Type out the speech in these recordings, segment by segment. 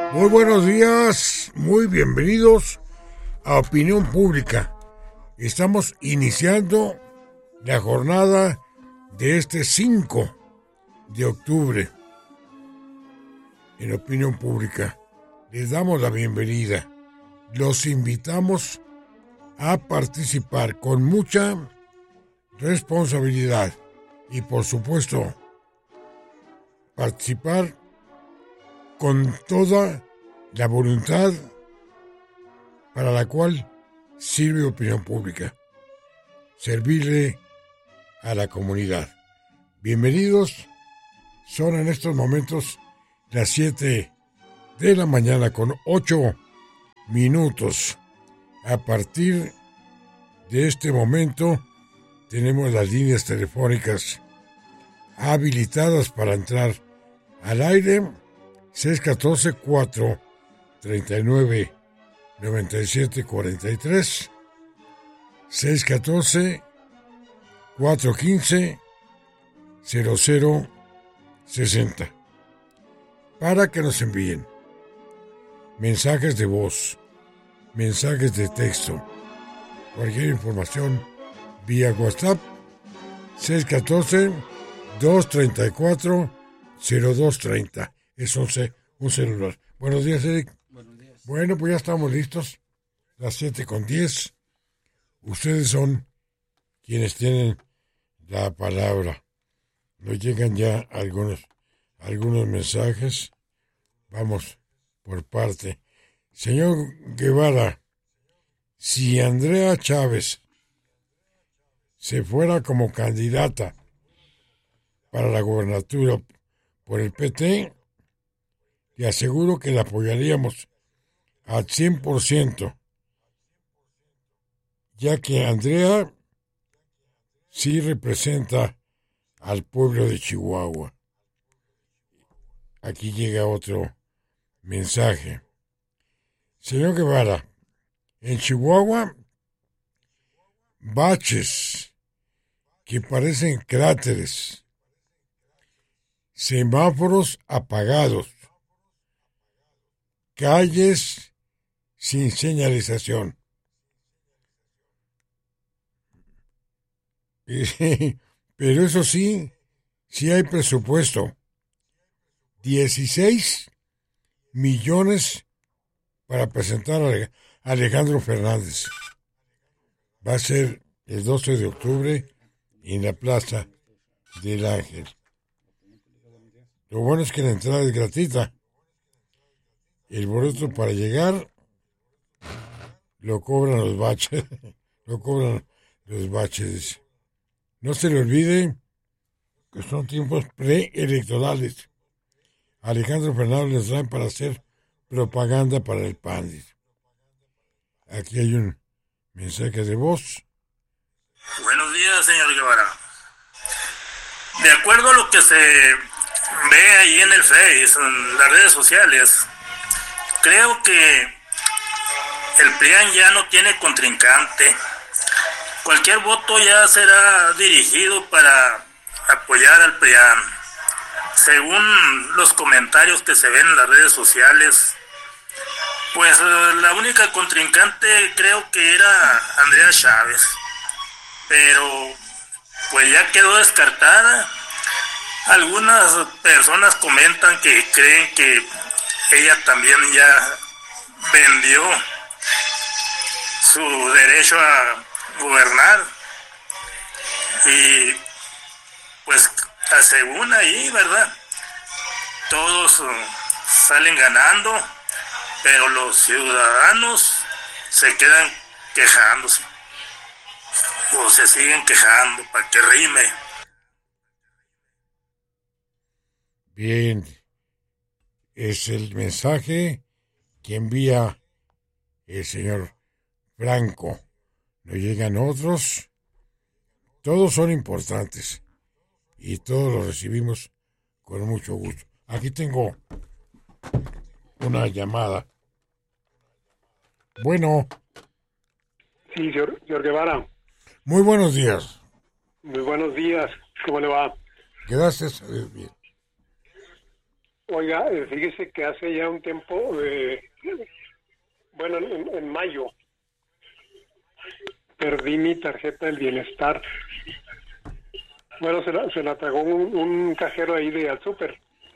Muy buenos días, muy bienvenidos a Opinión Pública. Estamos iniciando la jornada de este 5 de octubre. En Opinión Pública les damos la bienvenida. Los invitamos a participar con mucha responsabilidad y, por supuesto, participar con toda la voluntad para la cual sirve Opinión Pública, servirle a la comunidad. Bienvenidos, son en estos momentos las 7 de la mañana con 8 minutos. A partir de este momento tenemos las líneas telefónicas habilitadas para entrar al aire. 614-439-9743, 614-415-0060, para que nos envíen mensajes de voz, mensajes de texto, cualquier información vía WhatsApp. 614-234-0230. Es un celular. Buenos días, Eric. Buenos días. Bueno, pues ya estamos listos. Las 7:10. Ustedes son quienes tienen la palabra. Nos llegan ya algunos mensajes. Vamos por parte. Señor Guevara, si Andrea Chávez se fuera como candidata para la gobernatura por el PT, le aseguro que la apoyaríamos al 100%, ya que Andrea sí representa al pueblo de Chihuahua. Aquí llega otro mensaje. Señor Guevara, en Chihuahua, baches que parecen cráteres, semáforos apagados, calles sin señalización. Pero eso sí, sí hay presupuesto. 16 millones para presentar a Alejandro Fernández. Va a ser el 12 de octubre en la Plaza del Ángel. Lo bueno es que la entrada es gratuita. El boleto para llegar lo cobran los baches. No se le olvide que son tiempos preelectorales. Alejandro Fernández les traen para hacer propaganda para el PAN. Aquí hay un mensaje de voz. Buenos días, señor Guevara. De acuerdo a lo que se ve ahí en el Face, en las redes sociales, creo que el PRIAN ya no tiene contrincante. Cualquier voto ya será dirigido para apoyar al PRIAN. Según los comentarios que se ven en las redes sociales, pues la única contrincante creo que era Andrea Chávez. Pero pues ya quedó descartada. Algunas personas comentan que creen que ella también ya vendió su derecho a gobernar y pues según ahí, ¿verdad? Todos salen ganando, pero los ciudadanos se quedan quejándose o se siguen quejando para que rime. Bien, es el mensaje que envía el señor Franco. No llegan otros. Todos son importantes y todos los recibimos con mucho gusto. Aquí tengo una llamada. Bueno. Sí, señor Guevara. Muy buenos días. Muy buenos días. ¿Cómo le va? Gracias a Dios, bien. Oiga, fíjese que hace ya un tiempo, bueno, en mayo, perdí mi tarjeta del bienestar. Bueno, se la tragó un cajero ahí de al súper.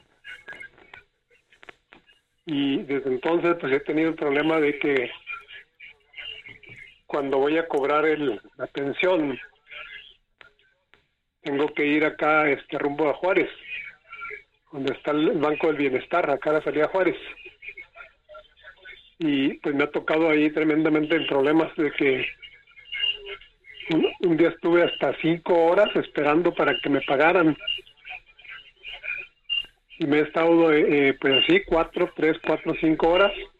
Y desde entonces pues he tenido el problema de que cuando voy a cobrar la pensión, tengo que ir acá rumbo a Juárez, donde está el Banco del Bienestar, acá a la salida Juárez. Y pues me ha tocado ahí tremendamente en problemas de que un día estuve hasta 5 horas esperando para que me pagaran. Y me he estado, pues así, 4, 5 horas